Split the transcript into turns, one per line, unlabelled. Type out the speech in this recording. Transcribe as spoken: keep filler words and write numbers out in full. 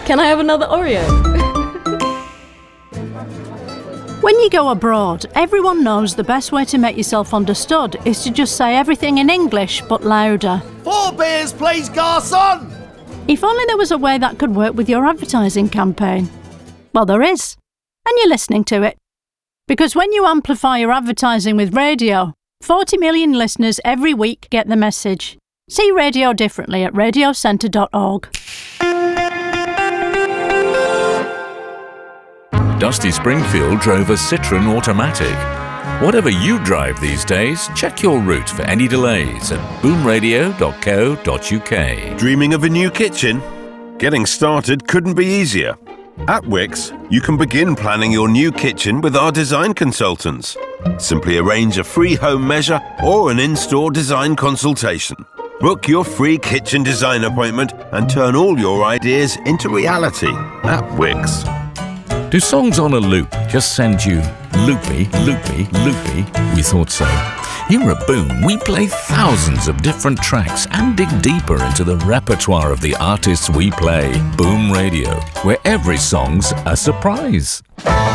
Can I have another Oreo?
When you go abroad, everyone knows the best way to make yourself understood is to just say everything in English, but louder.
Four beers, please, garçon!
If only there was a way that could work with your advertising campaign. Well, there is. And you're listening to it. Because when you amplify your advertising with radio, forty million listeners every week get the message. See radio differently at radio centre dot org.
Dusty Springfield drove a Citroen Automatic. Whatever you drive these days, check your route for any delays at boom radio dot co dot uk.
Dreaming of a new kitchen? Getting started couldn't be easier. At Wix, you can begin planning your new kitchen with our design consultants. Simply arrange a free home measure or an in-store design consultation. Book your free kitchen design appointment and turn all your ideas into reality at Wix.
Do songs on a loop just send you loopy, loopy, loopy? We thought so. Here at Boom, we play thousands of different tracks and dig deeper into the repertoire of the artists we play. Boom Radio, where every song's a surprise.